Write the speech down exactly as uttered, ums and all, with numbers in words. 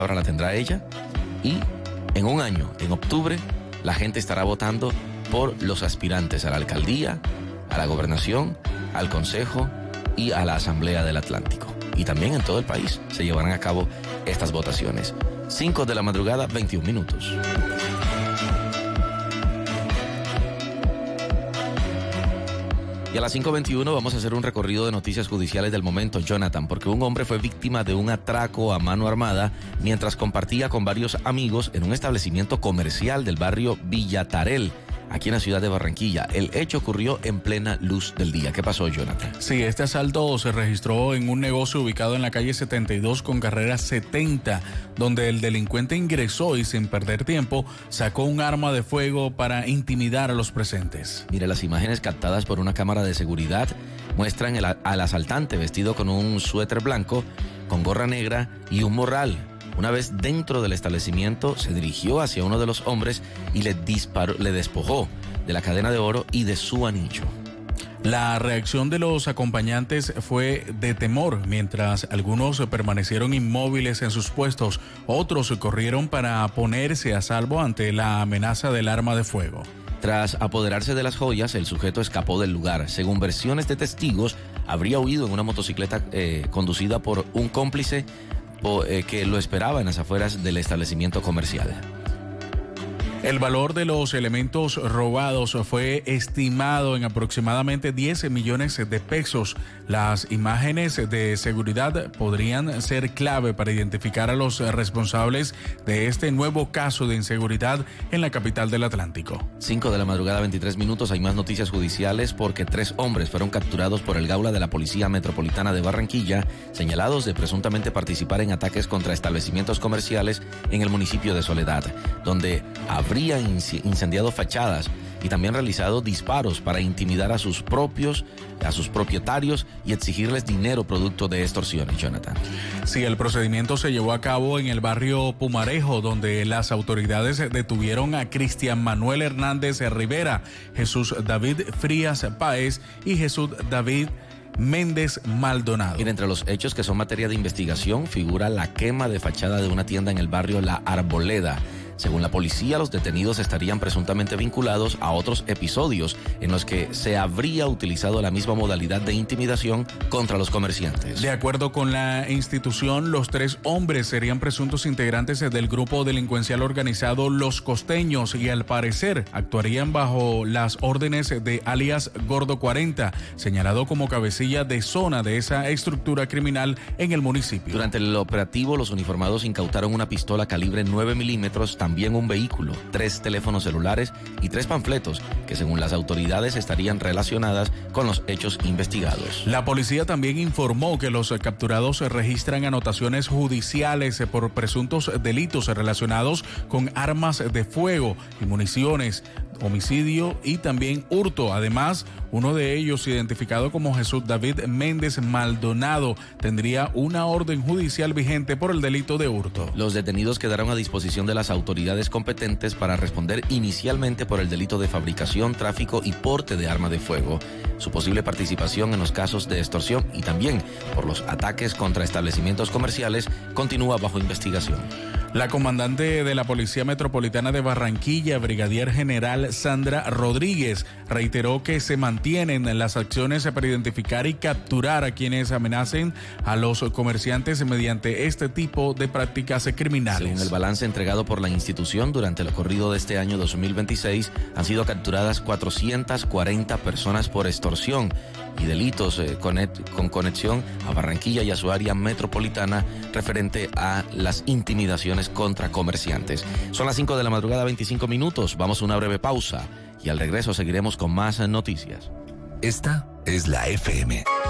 ahora la tendrá ella. Y en un año, en octubre, la gente estará votando por los aspirantes a la alcaldía, a la gobernación, al consejo y a la asamblea del Atlántico. Y también en todo el país se llevarán a cabo estas votaciones. cinco de la madrugada, veintiún minutos. Y a las cinco veintiuno vamos a hacer un recorrido de noticias judiciales del momento, Jonathan, porque un hombre fue víctima de un atraco a mano armada mientras compartía con varios amigos en un establecimiento comercial del barrio Villatarel, aquí en la ciudad de Barranquilla. El hecho ocurrió en plena luz del día. ¿Qué pasó, Jonathan? Sí, este asalto se registró en un negocio ubicado en la calle setenta y dos con carrera setenta, donde el delincuente ingresó y sin perder tiempo sacó un arma de fuego para intimidar a los presentes. Mire, las imágenes captadas por una cámara de seguridad muestran el, al asaltante vestido con un suéter blanco, con gorra negra y un morral. Una vez dentro del establecimiento, se dirigió hacia uno de los hombres y le disparó, le despojó de la cadena de oro y de su anillo. La reacción de los acompañantes fue de temor, mientras algunos permanecieron inmóviles en sus puestos, otros corrieron para ponerse a salvo ante la amenaza del arma de fuego. Tras apoderarse de las joyas, el sujeto escapó del lugar. Según versiones de testigos, habría huido en una motocicleta eh, conducida por un cómplice que lo esperaba en las afueras del establecimiento comercial. El valor de los elementos robados fue estimado en aproximadamente diez millones de pesos. Las imágenes de seguridad podrían ser clave para identificar a los responsables de este nuevo caso de inseguridad en la capital del Atlántico. cinco de la madrugada, veintitrés minutos. Hay más noticias judiciales porque tres hombres fueron capturados por el Gaula de la Policía Metropolitana de Barranquilla, señalados de presuntamente participar en ataques contra establecimientos comerciales en el municipio de Soledad, donde habría incendiado fachadas y también realizado disparos para intimidar a sus propios, a sus propietarios y exigirles dinero producto de extorsiones, Jonathan. Sí, el procedimiento se llevó a cabo en el barrio Pumarejo, donde las autoridades detuvieron a Cristian Manuel Hernández Rivera, Jesús David Frías Páez y Jesús David Méndez Maldonado. Y entre los hechos que son materia de investigación figura la quema de fachada de una tienda en el barrio La Arboleda. Según la policía, los detenidos estarían presuntamente vinculados a otros episodios en los que se habría utilizado la misma modalidad de intimidación contra los comerciantes. De acuerdo con la institución, los tres hombres serían presuntos integrantes del grupo delincuencial organizado Los Costeños y al parecer actuarían bajo las órdenes de alias Gordo cuarenta, señalado como cabecilla de zona de esa estructura criminal en el municipio. Durante el operativo, los uniformados incautaron una pistola calibre nueve milímetros, también un vehículo, tres teléfonos celulares y tres panfletos que según las autoridades estarían relacionadas con los hechos investigados. La policía también informó que los capturados registran anotaciones judiciales por presuntos delitos relacionados con armas de fuego y municiones, homicidio y también hurto. Además, uno de ellos, identificado como Jesús David Méndez Maldonado, tendría una orden judicial vigente por el delito de hurto. Los detenidos quedaron a disposición de las autoridades competentes para responder inicialmente por el delito de fabricación, tráfico y porte de arma de fuego, su posible participación en los casos de extorsión y también por los ataques contra establecimientos comerciales continúa bajo investigación. La comandante de la Policía Metropolitana de Barranquilla, Brigadier General Sandra Rodríguez, reiteró que se mantienen las acciones para identificar y capturar a quienes amenacen a los comerciantes mediante este tipo de prácticas criminales. Según el balance entregado por la institución, durante el corrido de este año dos mil veintiséis han sido capturadas cuatrocientas cuarenta personas por extorsión y delitos eh, con, con conexión a Barranquilla y a su área metropolitana referente a las intimidaciones contra comerciantes. Son las cinco de la madrugada, veinticinco minutos. Vamos a una breve pausa y al regreso seguiremos con más noticias. Esta es la F M.